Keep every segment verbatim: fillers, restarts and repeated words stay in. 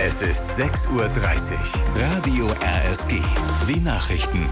Es ist sechs Uhr dreißig. Radio R S G. Die Nachrichten.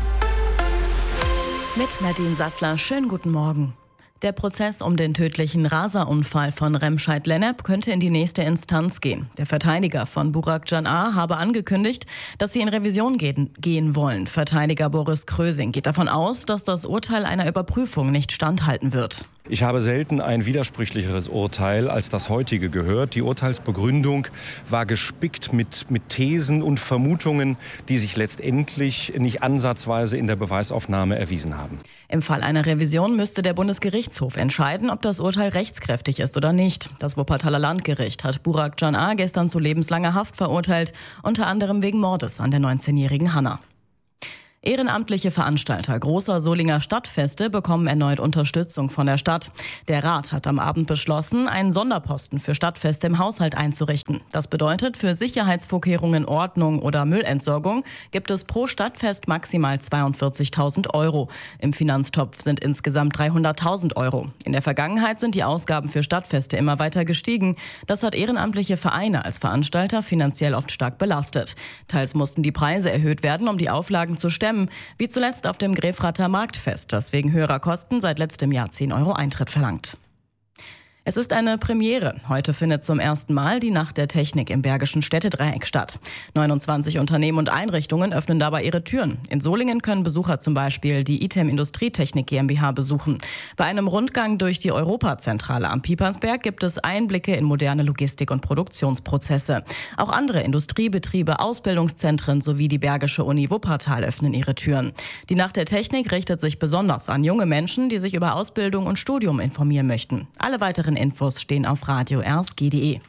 Mit Nadine Sattler. Schönen guten Morgen. Der Prozess um den tödlichen Raser-Unfall von Remscheid-Lennep könnte in die nächste Instanz gehen. Der Verteidiger von Burak Can-A habe angekündigt, dass sie in Revision gehen, gehen wollen. Verteidiger Boris Krösing geht davon aus, dass das Urteil einer Überprüfung nicht standhalten wird. Ich habe selten ein widersprüchlicheres Urteil als das heutige gehört. Die Urteilsbegründung war gespickt mit, mit Thesen und Vermutungen, die sich letztendlich nicht ansatzweise in der Beweisaufnahme erwiesen haben. Im Fall einer Revision müsste der Bundesgerichtshof entscheiden, ob das Urteil rechtskräftig ist oder nicht. Das Wuppertaler Landgericht hat Burak Can-A gestern zu lebenslanger Haft verurteilt, unter anderem wegen Mordes an der neunzehnjährigen Hanna. Ehrenamtliche Veranstalter großer Solinger Stadtfeste bekommen erneut Unterstützung von der Stadt. Der Rat hat am Abend beschlossen, einen Sonderposten für Stadtfeste im Haushalt einzurichten. Das bedeutet, für Sicherheitsvorkehrungen, Ordnung oder Müllentsorgung gibt es pro Stadtfest maximal zweiundvierzigtausend Euro. Im Finanztopf sind insgesamt dreihunderttausend Euro. In der Vergangenheit sind die Ausgaben für Stadtfeste immer weiter gestiegen. Das hat ehrenamtliche Vereine als Veranstalter finanziell oft stark belastet. Teils mussten die Preise erhöht werden, um die Auflagen zu stemmen. Wie zuletzt auf dem Grefrather Marktfest, das wegen höherer Kosten seit letztem Jahr zehn Euro Eintritt verlangt. Es ist eine Premiere. Heute findet zum ersten Mal die Nacht der Technik im Bergischen Städtedreieck statt. neunundzwanzig Unternehmen und Einrichtungen öffnen dabei ihre Türen. In Solingen können Besucher zum Beispiel die I T E M Industrietechnik GmbH besuchen. Bei einem Rundgang durch die Europazentrale am Piepersberg gibt es Einblicke in moderne Logistik- und Produktionsprozesse. Auch andere Industriebetriebe, Ausbildungszentren sowie die Bergische Uni Wuppertal öffnen ihre Türen. Die Nacht der Technik richtet sich besonders an junge Menschen, die sich über Ausbildung und Studium informieren möchten. Alle weiteren Infos stehen auf radio r s g punkt d e.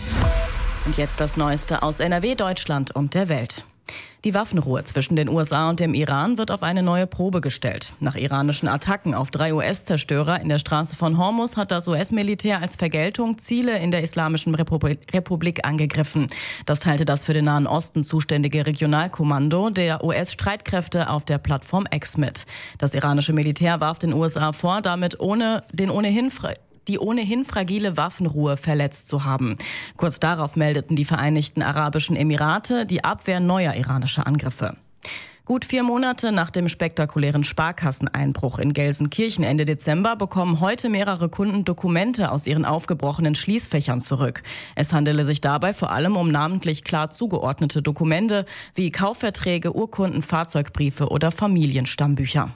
Und jetzt das Neueste aus N R W, Deutschland und der Welt. Die Waffenruhe zwischen den U S A und dem Iran wird auf eine neue Probe gestellt. Nach iranischen Attacken auf drei U S-Zerstörer in der Straße von Hormuz hat das U S-Militär als Vergeltung Ziele in der Islamischen Republik angegriffen. Das teilte das für den Nahen Osten zuständige Regionalkommando der U S-Streitkräfte auf der Plattform X mit. Das iranische Militär warf den U S A vor, damit ohne den ohnehin frei die ohnehin fragile Waffenruhe verletzt zu haben. Kurz darauf meldeten die Vereinigten Arabischen Emirate die Abwehr neuer iranischer Angriffe. Gut vier Monate nach dem spektakulären Sparkasseneinbruch in Gelsenkirchen Ende Dezember bekommen heute mehrere Kunden Dokumente aus ihren aufgebrochenen Schließfächern zurück. Es handele sich dabei vor allem um namentlich klar zugeordnete Dokumente wie Kaufverträge, Urkunden, Fahrzeugbriefe oder Familienstammbücher.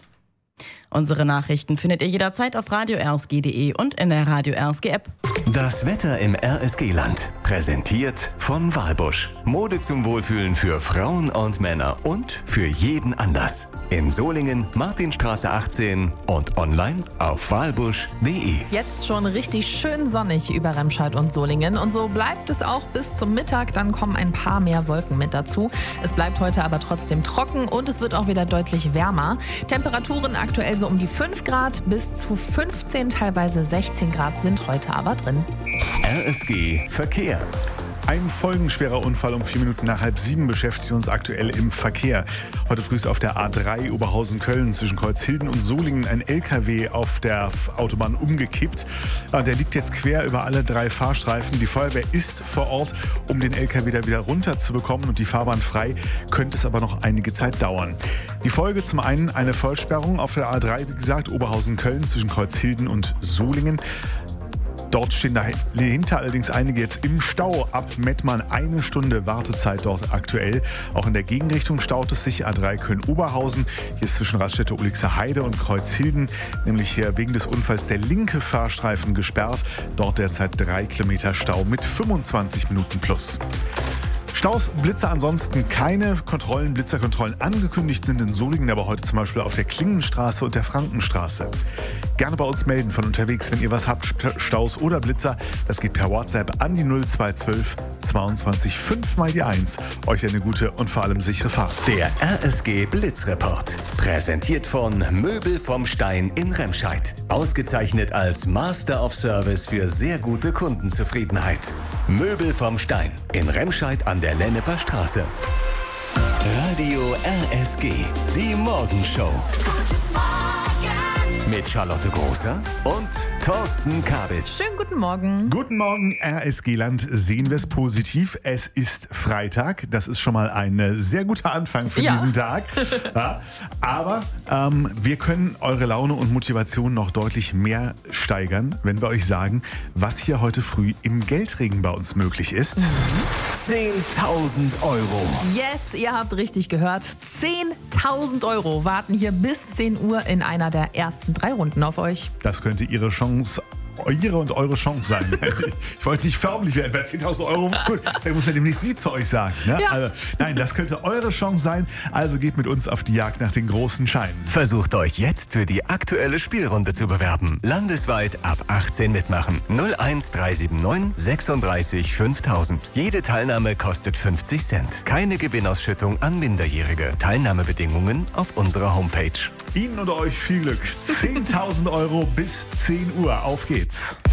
Unsere Nachrichten findet ihr jederzeit auf radio r s g punkt d e und in der Radio R S G App. Das Wetter im R S G-Land. Präsentiert von Walbusch. Mode zum Wohlfühlen für Frauen und Männer und für jeden Anlass. In Solingen, Martinstraße achtzehn und online auf walbusch punkt d e. Jetzt schon richtig schön sonnig über Remscheid und Solingen und so bleibt es auch bis zum Mittag. Dann kommen ein paar mehr Wolken mit dazu. Es bleibt heute aber trotzdem trocken und es wird auch wieder deutlich wärmer. Temperaturen aktuell so um die fünf Grad bis zu fünfzehn, teilweise sechzehn Grad sind heute aber drin. R S G Verkehr. Ein folgenschwerer Unfall um vier Minuten nach halb sieben beschäftigt uns aktuell im Verkehr. Heute früh ist auf der A drei Oberhausen-Köln zwischen Kreuzhilden und Solingen ein L K W auf der Autobahn umgekippt. Der liegt jetzt quer über alle drei Fahrstreifen. Die Feuerwehr ist vor Ort, um den L K W da wieder runterzubekommen und die Fahrbahn frei, könnte es aber noch einige Zeit dauern. Die Folge zum einen eine Vollsperrung auf der A drei, wie gesagt, Oberhausen-Köln zwischen Kreuzhilden und Solingen. Dort stehen dahinter allerdings einige jetzt im Stau. Ab Mettmann eine Stunde Wartezeit dort aktuell. Auch in der Gegenrichtung staut es sich. A drei Köln-Oberhausen. Hier ist zwischen Raststätte Ulixer Heide und Kreuzhilden nämlich hier wegen des Unfalls der linke Fahrstreifen gesperrt. Dort derzeit drei Kilometer Stau mit fünfundzwanzig Minuten plus. Staus, Blitzer ansonsten keine Kontrollen, Blitzerkontrollen angekündigt sind in Solingen, aber heute zum Beispiel auf der Klingenstraße und der Frankenstraße. Gerne bei uns melden von unterwegs, wenn ihr was habt, Staus oder Blitzer. Das geht per WhatsApp an die null zwei eins zwölf zweiundzwanzig fünf mal die eins. Euch eine gute und vor allem sichere Fahrt. Der R S G Blitzreport. Präsentiert von Möbel vom Stein in Remscheid. Ausgezeichnet als Master of Service für sehr gute Kundenzufriedenheit. Möbel vom Stein in Remscheid an der Lenneper Straße. Radio R S G, die Morgenshow. Guten Morgen Mit Charlotte Großer und Thorsten Kabitsch. Schönen guten Morgen. Guten Morgen, R S G-Land. Sehen wir es positiv. Es ist Freitag. Das ist schon mal ein äh, sehr guter Anfang für Ja. diesen Tag. Ja, aber ähm, wir können eure Laune und Motivation noch deutlich mehr steigern, wenn wir euch sagen, was hier heute früh im Geldregen bei uns möglich ist. zehntausend Euro. Yes, ihr habt richtig gehört. zehntausend Euro warten hier bis zehn Uhr in einer der ersten drei Runden auf euch. Das könnte ihre Chance, ihre und eure Chance sein. Ich wollte nicht förmlich werden, bei zehntausend Euro, gut, da muss man demnächst Sie zu euch sagen. Ne? Ja. Also, nein, das könnte eure Chance sein, also geht mit uns auf die Jagd nach den großen Scheinen. Versucht euch jetzt für die aktuelle Spielrunde zu bewerben. Landesweit ab achtzehn mitmachen. null eins drei sieben neun sechsunddreißig fünftausend. Jede Teilnahme kostet fünfzig Cent. Keine Gewinnausschüttung an Minderjährige. Teilnahmebedingungen auf unserer Homepage. Ihnen und euch viel Glück. zehntausend Euro bis zehn Uhr. Auf geht's.